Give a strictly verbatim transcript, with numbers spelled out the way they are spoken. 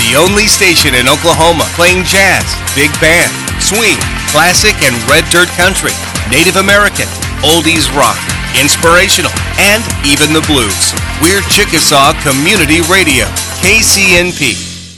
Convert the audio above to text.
The only station in Oklahoma playing jazz, big band, swing, classic and red dirt country, Native American, oldies rock, inspirational, and even the blues. We're Chickasaw Community Radio, K C N P.